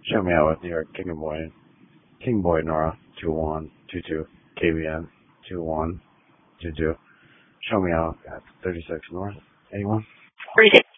Show me out with New York King Boy Nora 2122 KBN 2122. Show me out at 36 North. Anyone? 36.